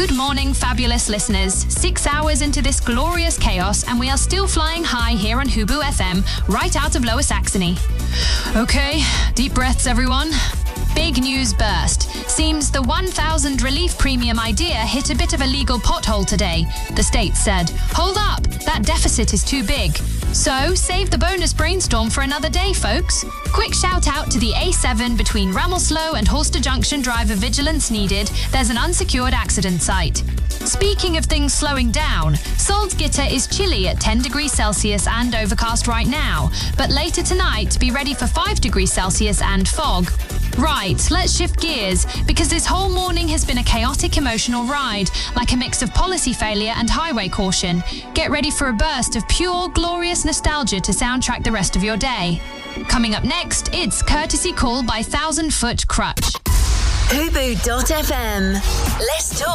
Good morning, fabulous listeners. 6 hours into this glorious chaos, and we are still flying high here on Hubu FM, right out of Lower Saxony. Okay, deep breaths, everyone. Big news burst. Seems the 1,000 relief premium idea hit a bit of a legal pothole today. The state said, hold up, that deficit is too big. So, save the bonus brainstorm for another day, folks. Quick shout out to the A7 between Ramelslow and Horster Junction driver vigilance needed. There's an unsecured accident site. Speaking of things slowing down, Salzgitter is chilly at 10 degrees Celsius and overcast right now, but later tonight be ready for 5 degrees Celsius and fog. Right, let's shift gears, because this whole morning has been a chaotic emotional ride, like a mix of policy failure and highway caution. Get ready for a burst of pure, glorious nostalgia to soundtrack the rest of your day. Coming up next, it's Courtesy Call by 1000 Foot Crutch. Hubu.fm. Let's talk.